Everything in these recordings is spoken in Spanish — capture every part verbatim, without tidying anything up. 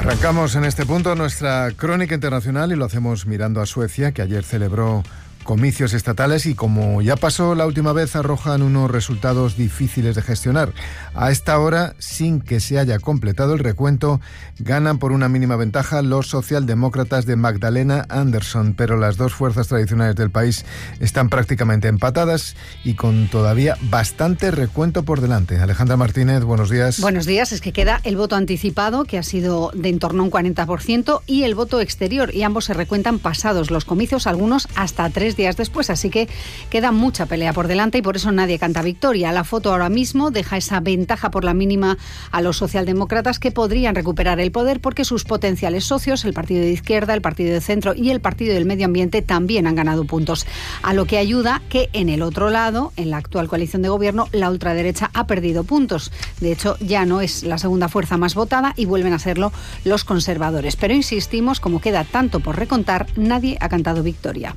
Arrancamos en este punto nuestra crónica internacional y lo hacemos mirando a Suecia, que ayer celebró comicios estatales y, como ya pasó la última vez, arrojan unos resultados difíciles de gestionar. A esta hora, sin que se haya completado el recuento, ganan por una mínima ventaja los socialdemócratas de Magdalena Andersson, pero las dos fuerzas tradicionales del país están prácticamente empatadas y con todavía bastante recuento por delante. Alejandra Martínez, buenos días. Buenos días. Es que queda el voto anticipado, que ha sido de en torno a un cuarenta por ciento, y el voto exterior, y ambos se recuentan pasados los comicios, algunos hasta tres días después, así que queda mucha pelea por delante y por eso nadie canta victoria. La foto ahora mismo deja esa ventaja por la mínima a los socialdemócratas, que podrían recuperar el poder porque sus potenciales socios, el Partido de Izquierda, el Partido de Centro y el Partido del Medio Ambiente, también han ganado puntos. A lo que ayuda que en el otro lado, en la actual coalición de gobierno, la ultraderecha ha perdido puntos. De hecho, ya no es la segunda fuerza más votada y vuelven a serlo los conservadores. Pero insistimos, como queda tanto por recontar, nadie ha cantado victoria.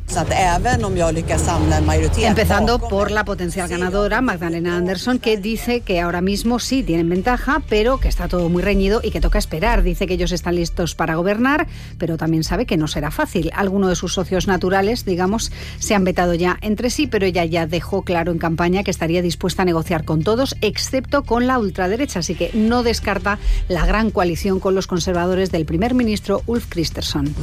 Empezando por la potencial ganadora, Magdalena Andersson, que dice que ahora mismo sí tienen ventaja, pero que está todo muy reñido y que toca esperar. Dice que ellos están listos para gobernar, pero también sabe que no será fácil. Algunos de sus socios naturales, digamos, se han vetado ya entre sí, pero ella ya dejó claro en campaña que estaría dispuesta a negociar con todos, excepto con la ultraderecha, así que no descarta la gran coalición con los conservadores del primer ministro Ulf Kristersson.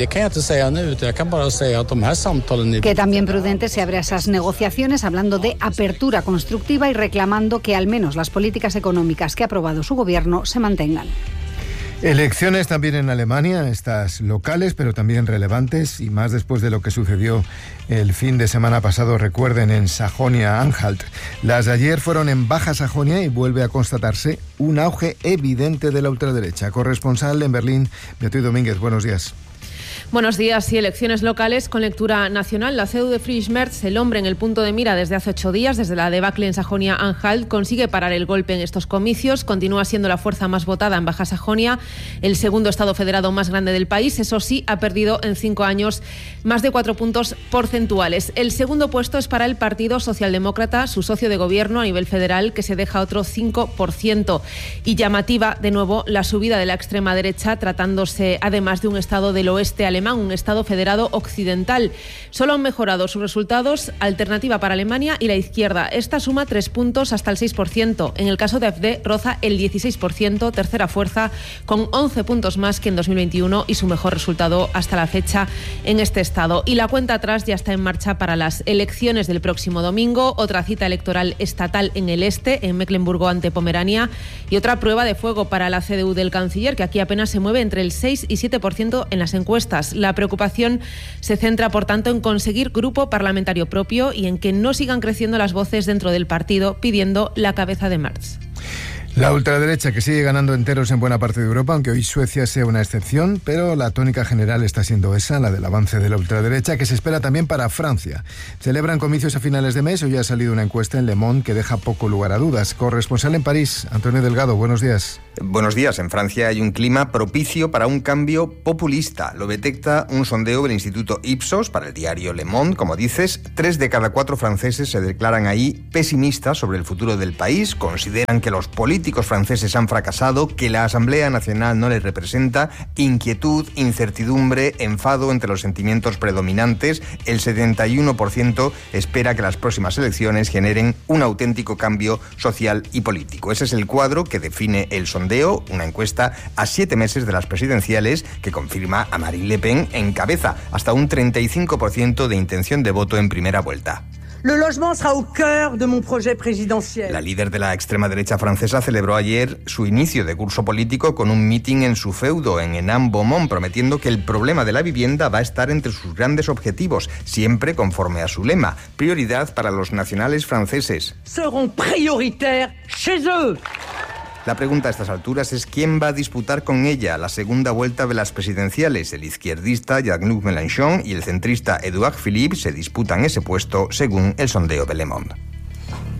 Que también prudente se abre a esas negociaciones, hablando de apertura constructiva y reclamando que al menos las políticas económicas que ha aprobado su gobierno se mantengan. Elecciones también en Alemania, estas locales, pero también relevantes, y más después de lo que sucedió el fin de semana pasado, recuerden, en Sajonia-Anhalt. Las de ayer fueron en Baja Sajonia y vuelve a constatarse un auge evidente de la ultraderecha. Corresponsal en Berlín, Beatriz Domínguez, buenos días. Buenos días. Y elecciones locales con lectura nacional. La C D U de Friedrich Merz, el hombre en el punto de mira desde hace ocho días, desde la debacle en Sajonia-Anhalt, consigue parar el golpe en estos comicios. Continúa siendo la fuerza más votada en Baja Sajonia, el segundo estado federado más grande del país. Eso sí, ha perdido en cinco años más de cuatro puntos porcentuales. El segundo puesto es para el Partido Socialdemócrata, su socio de gobierno a nivel federal, que se deja otro cinco por ciento. Y llamativa, de nuevo, la subida de la extrema derecha, tratándose además de un estado del oeste alemán, un estado federado occidental. Solo han mejorado sus resultados Alternativa para Alemania y la izquierda. Esta suma tres puntos hasta el seis por ciento. En el caso de A F D roza el dieciséis por ciento, tercera fuerza, con once puntos más que en dos mil veintiuno y su mejor resultado hasta la fecha en este estado. Y la cuenta atrás ya está en marcha para las elecciones del próximo domingo. Otra cita electoral estatal en el este, en Mecklemburgo ante Pomerania, y otra prueba de fuego para la C D U del canciller, que aquí apenas se mueve entre el seis y siete por ciento en las encuestas. La preocupación se centra, por tanto, en conseguir grupo parlamentario propio y en que no sigan creciendo las voces dentro del partido pidiendo la cabeza de Merz. La ultraderecha, que sigue ganando enteros en buena parte de Europa, aunque hoy Suecia sea una excepción, pero la tónica general está siendo esa, la del avance de la ultraderecha, que se espera también para Francia. Celebran comicios a finales de mes. Hoy ha salido una encuesta en Le Monde que deja poco lugar a dudas. Corresponsal en París, Antonio Delgado, buenos días. Buenos días. En Francia hay un clima propicio para un cambio populista. Lo detecta un sondeo del Instituto Ipsos para el diario Le Monde. Como dices, tres de cada cuatro franceses se declaran ahí pesimistas sobre el futuro del país. Consideran que los políticos políticos franceses han fracasado, que la Asamblea Nacional no les representa, inquietud, incertidumbre, enfado entre los sentimientos predominantes. El setenta y uno por ciento espera que las próximas elecciones generen un auténtico cambio social y político. Ese es el cuadro que define el sondeo, una encuesta a siete meses de las presidenciales que confirma a Marine Le Pen en cabeza, hasta un treinta y cinco por ciento de intención de voto en primera vuelta. Le logement sera au cœur de mon projet présidentiel. La líder de la extrema derecha francesa celebró ayer su inicio de curso político con un mitin en su feudo, en Hénin-Beaumont, prometiendo que el problema de la vivienda va a estar entre sus grandes objetivos, siempre conforme a su lema: prioridad para los nacionales franceses. Seront prioritaires chez eux. La pregunta a estas alturas es quién va a disputar con ella la segunda vuelta de las presidenciales. El izquierdista Jean-Luc Mélenchon y el centrista Édouard Philippe se disputan ese puesto según el sondeo de Le Monde.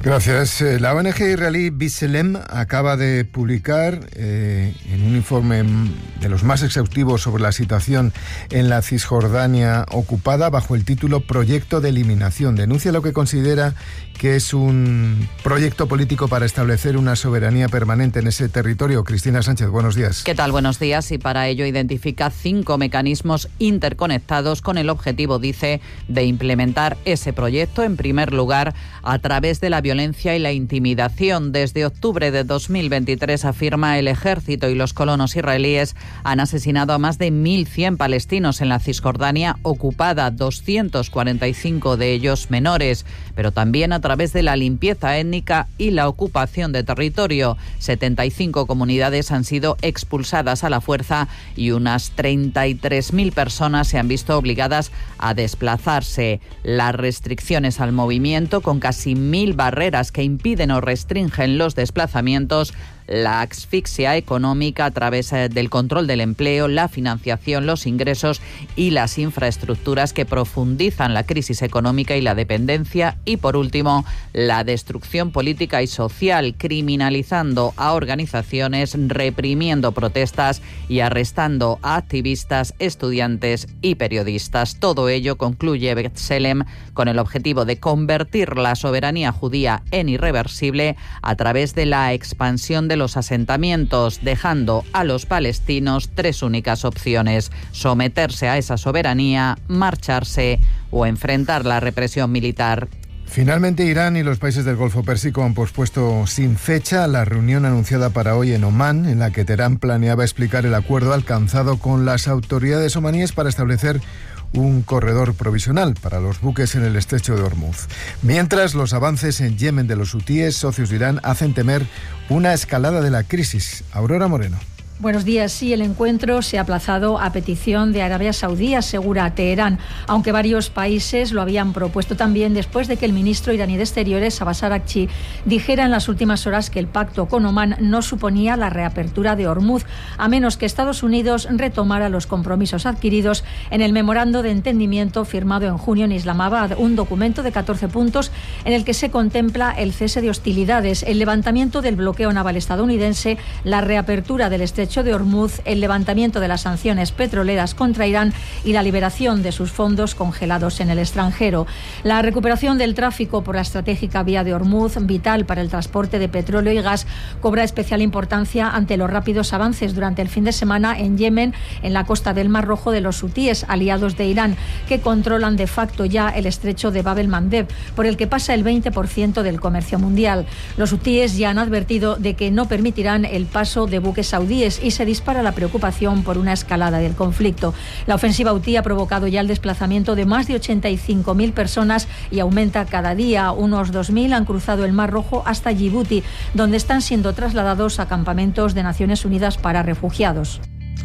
Gracias. La O N G israelí B'Tselem acaba de publicar eh, en un informe de los más exhaustivos sobre la situación en la Cisjordania ocupada bajo el título Proyecto de Eliminación. Denuncia lo que considera que es un proyecto político para establecer una soberanía permanente en ese territorio. Cristina Sánchez, buenos días. ¿Qué tal? Buenos días. Y para ello identifica cinco mecanismos interconectados con el objetivo, dice, de implementar ese proyecto. En primer lugar, a través de la violencia y la intimidación. Desde octubre de dos mil veintitrés, afirma, el ejército y los colonos israelíes han asesinado a más de mil cien palestinos en la Cisjordania ocupada, doscientos cuarenta y cinco de ellos menores, pero también a través de la limpieza étnica y la ocupación de territorio. setenta y cinco comunidades han sido expulsadas a la fuerza y unas treinta y tres mil personas se han visto obligadas a desplazarse. Las restricciones al movimiento, con casi mil barreras que impiden o restringen los desplazamientos, la asfixia económica a través del control del empleo, la financiación, los ingresos y las infraestructuras que profundizan la crisis económica y la dependencia, y por último, la destrucción política y social, criminalizando a organizaciones, reprimiendo protestas y arrestando a activistas, estudiantes y periodistas. Todo ello, concluye B'Tselem, con el objetivo de convertir la soberanía judía en irreversible a través de la expansión de los asentamientos, dejando a los palestinos tres únicas opciones: someterse a esa soberanía, marcharse o enfrentar la represión militar. Finalmente, Irán y los países del Golfo Pérsico han pospuesto sin fecha la reunión anunciada para hoy en Omán, en la que Teherán planeaba explicar el acuerdo alcanzado con las autoridades omaníes para establecer un corredor provisional para los buques en el estrecho de Hormuz. Mientras, los avances en Yemen de los hutíes, socios de Irán, hacen temer una escalada de la crisis. Aurora Moreno. Buenos días. Sí, el encuentro se ha aplazado a petición de Arabia Saudí, asegura Teherán, aunque varios países lo habían propuesto también después de que el ministro iraní de Exteriores, Abbas Araghchi, dijera en las últimas horas que el pacto con Omán no suponía la reapertura de Hormuz, a menos que Estados Unidos retomara los compromisos adquiridos en el memorando de entendimiento firmado en junio en Islamabad, un documento de catorce puntos en el que se contempla el cese de hostilidades, el levantamiento del bloqueo naval estadounidense, la reapertura del estrecho de Hormuz, el levantamiento de las sanciones petroleras contra Irán y la liberación de sus fondos congelados en el extranjero. La recuperación del tráfico por la estratégica vía de Hormuz, vital para el transporte de petróleo y gas, cobra especial importancia ante los rápidos avances durante el fin de semana en Yemen, en la costa del Mar Rojo, de los hutíes, aliados de Irán, que controlan de facto ya el estrecho de Bab el-Mandeb, por el que pasa el veinte por ciento del comercio mundial. Los hutíes ya han advertido de que no permitirán el paso de buques saudíes y se dispara la preocupación por una escalada del conflicto. La ofensiva hutí ha provocado ya el desplazamiento de más de ochenta y cinco mil personas y aumenta cada día. Unos dos mil han cruzado el Mar Rojo hasta Djibouti, donde están siendo trasladados a campamentos de Naciones Unidas para refugiados.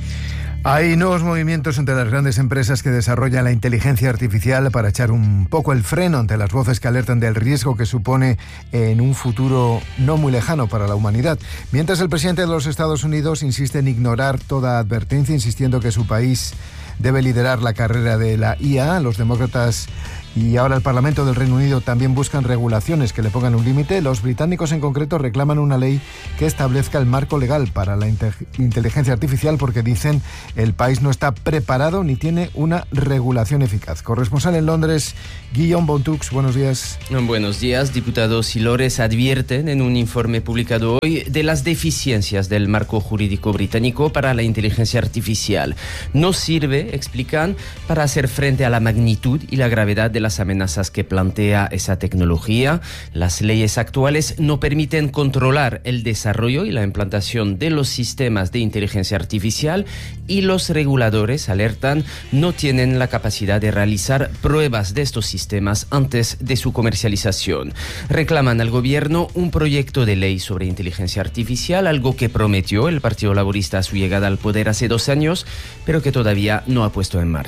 Hay nuevos movimientos entre las grandes empresas que desarrollan la inteligencia artificial para echar un poco el freno ante las voces que alertan del riesgo que supone en un futuro no muy lejano para la humanidad. Mientras, el presidente de los Estados Unidos insiste en ignorar toda advertencia, insistiendo que su país debe liderar la carrera de la I A. Los demócratas y ahora el Parlamento del Reino Unido también buscan regulaciones que le pongan un límite. Los británicos en concreto reclaman una ley que establezca el marco legal para la inteligencia artificial, porque dicen el país no está preparado ni tiene una regulación eficaz. Corresponsal en Londres, Guillaume Bontux, buenos días. Buenos días. Diputados y lores advierten en un informe publicado hoy de las deficiencias del marco jurídico británico para la inteligencia artificial. No sirve, explican, para hacer frente a la magnitud y la gravedad de la las amenazas que plantea esa tecnología. Las leyes actuales no permiten controlar el desarrollo y la implantación de los sistemas de inteligencia artificial, y los reguladores, alertan, no tienen la capacidad de realizar pruebas de estos sistemas antes de su comercialización. Reclaman al gobierno un proyecto de ley sobre inteligencia artificial, algo que prometió el Partido Laborista a su llegada al poder hace dos años, pero que todavía no ha puesto en marcha.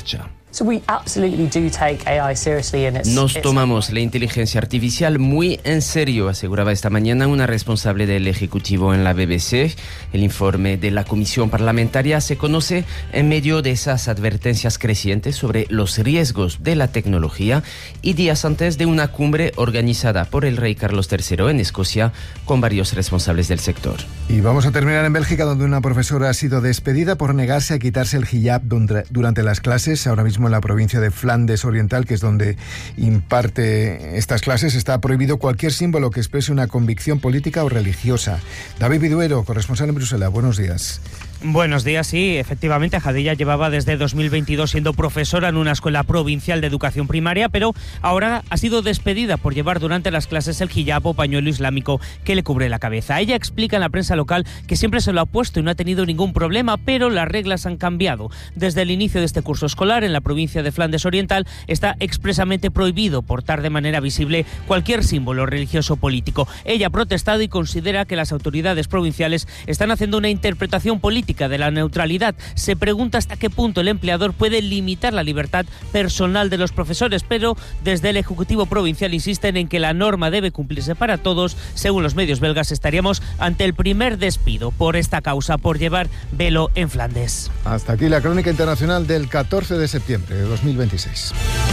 Nos tomamos la inteligencia artificial muy en serio, aseguraba esta mañana una responsable del Ejecutivo en la B B C. El informe de la Comisión Parlamentaria se conoce en medio de esas advertencias crecientes sobre los riesgos de la tecnología y días antes de una cumbre organizada por el rey Carlos tercero en Escocia con varios responsables del sector. Y vamos a terminar en Bélgica, donde una profesora ha sido despedida por negarse a quitarse el hijab durante las clases. Ahora mismo en la provincia de Flandes Oriental, que es donde imparte estas clases, está prohibido cualquier símbolo que exprese una convicción política o religiosa. David Viduero, corresponsal en Bruselas, buenos días. Buenos días, sí, efectivamente, Jadilla llevaba desde dos mil veintidós siendo profesora en una escuela provincial de educación primaria, pero ahora ha sido despedida por llevar durante las clases el hijab o pañuelo islámico que le cubre la cabeza. Ella explica en la prensa local que siempre se lo ha puesto y no ha tenido ningún problema, pero las reglas han cambiado. Desde el inicio de este curso escolar en la provincia de Flandes Oriental está expresamente prohibido portar de manera visible cualquier símbolo religioso o político. Ella ha protestado y considera que las autoridades provinciales están haciendo una interpretación política de la neutralidad. Se pregunta hasta qué punto el empleador puede limitar la libertad personal de los profesores, pero desde el Ejecutivo Provincial insisten en que la norma debe cumplirse para todos. Según los medios belgas, estaríamos ante el primer despido por esta causa, por llevar velo en Flandes. Hasta aquí la crónica internacional del catorce de septiembre de dos mil veintiséis.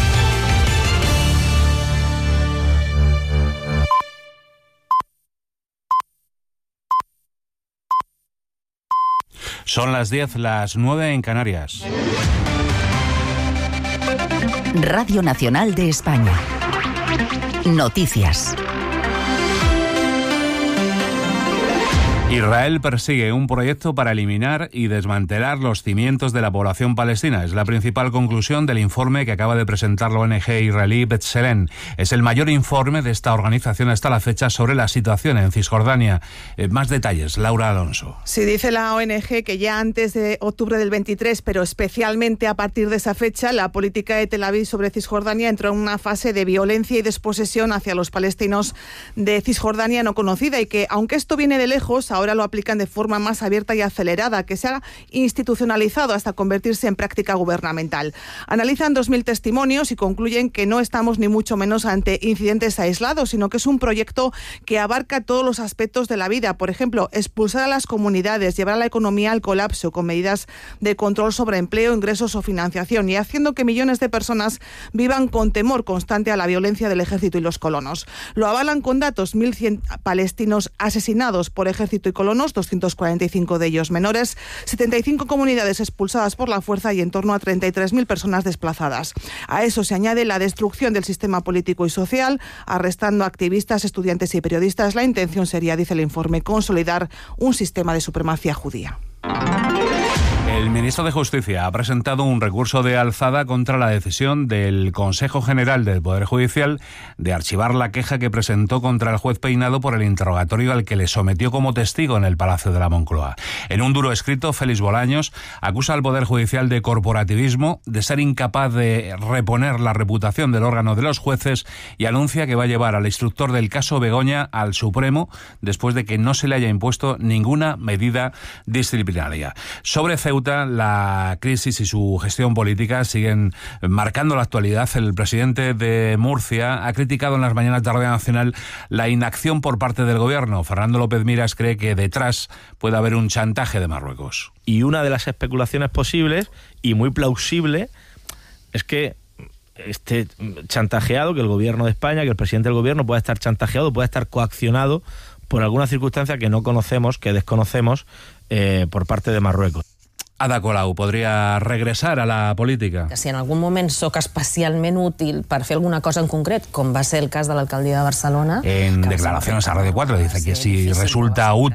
Son las diez, las nueve en Canarias. Radio Nacional de España. Noticias. Israel persigue un proyecto para eliminar y desmantelar los cimientos de la población palestina. Es la principal conclusión del informe que acaba de presentar la O N G israelí B'Tselem. Es el mayor informe de esta organización hasta la fecha sobre la situación en Cisjordania. Eh, más detalles, Laura Alonso. Sí, dice la O N G que ya antes de octubre del veintitrés, pero especialmente a partir de esa fecha, la política de Tel Aviv sobre Cisjordania entró en una fase de violencia y desposesión hacia los palestinos de Cisjordania no conocida y que, aunque esto viene de lejos, ahora lo aplican de forma más abierta y acelerada, que se ha institucionalizado hasta convertirse en práctica gubernamental. Analizan dos mil testimonios y concluyen que no estamos ni mucho menos ante incidentes aislados, sino que es un proyecto que abarca todos los aspectos de la vida. Por ejemplo, expulsar a las comunidades, llevar a la economía al colapso con medidas de control sobre empleo, ingresos o financiación y haciendo que millones de personas vivan con temor constante a la violencia del ejército y los colonos. Lo avalan con datos: mil cien palestinos asesinados por ejército y colonos, doscientos cuarenta y cinco de ellos menores, setenta y cinco comunidades expulsadas por la fuerza y en torno a treinta y tres mil personas desplazadas. A eso se añade la destrucción del sistema político y social, arrestando a activistas, estudiantes y periodistas. La intención sería, dice el informe, consolidar un sistema de supremacía judía. El ministro de Justicia ha presentado un recurso de alzada contra la decisión del Consejo General del Poder Judicial de archivar la queja que presentó contra el juez Peinado por el interrogatorio al que le sometió como testigo en el Palacio de la Moncloa. En un duro escrito, Félix Bolaños acusa al Poder Judicial de corporativismo, de ser incapaz de reponer la reputación del órgano de los jueces y anuncia que va a llevar al instructor del caso Begoña al Supremo después de que no se le haya impuesto ninguna medida disciplinaria. Sobre Ceuta, la crisis y su gestión política siguen marcando la actualidad. El presidente de Murcia ha criticado en las mañanas de Radio Nacional la inacción por parte del gobierno. Fernando López Miras cree que detrás puede haber un chantaje de Marruecos. Y una de las especulaciones posibles y muy plausible es que esté chantajeado, que el gobierno de España, que el presidente del gobierno pueda estar chantajeado, pueda estar coaccionado por alguna circunstancia que no conocemos, que desconocemos eh, por parte de Marruecos. Ada Colau podria regresar a la política. Que si en algun moment sóc especialment útil per fer alguna cosa en concret, com va ser el cas de l'alcaldia de Barcelona... En declaraciones a Radio cuatro dice que si resulta útil